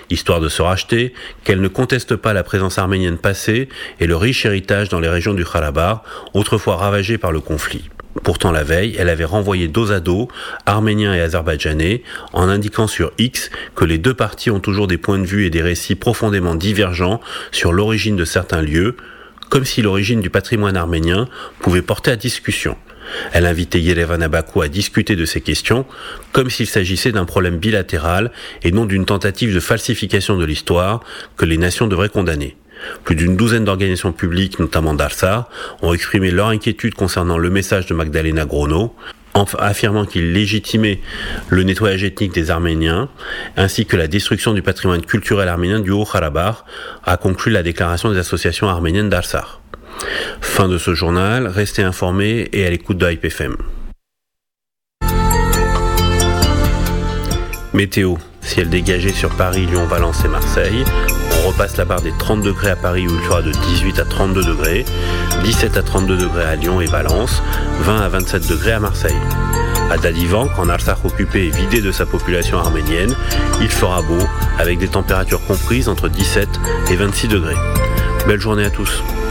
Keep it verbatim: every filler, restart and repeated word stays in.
histoire de se racheter, qu'elle ne conteste pas la présence arménienne passée et le riche héritage dans les régions du Karabakh, autrefois ravagées par le conflit. Pourtant, la veille, elle avait renvoyé dos à dos, Arméniens et Azerbaïdjanais, en indiquant sur X que les deux parties ont toujours des points de vue et des récits profondément divergents sur l'origine de certains lieux, comme si l'origine du patrimoine arménien pouvait porter à discussion. Elle invitait Yerevan à Bakou à discuter de ces questions, comme s'il s'agissait d'un problème bilatéral et non d'une tentative de falsification de l'histoire que les nations devraient condamner. Plus d'une douzaine d'organisations publiques, notamment d'Arsar, ont exprimé leur inquiétude concernant le message de Magdalena Grono, affirmant qu'il légitimait le nettoyage ethnique des Arméniens, ainsi que la destruction du patrimoine culturel arménien du Haut-Karabakh, a conclu la déclaration des associations arméniennes d'Arsar. Fin de ce journal, restez informés et à l'écoute de Hype F M. Météo, ciel dégagé sur Paris, Lyon, Valence et Marseille. On repasse la barre des trente degrés à Paris où il fera de dix-huit à trente-deux degrés, dix-sept à trente-deux degrés à Lyon et Valence, vingt à vingt-sept degrés à Marseille. À Dadivan, quand Artsakh occupé est vidé de sa population arménienne, il fera beau avec des températures comprises entre dix-sept et vingt-six degrés. Belle journée à tous.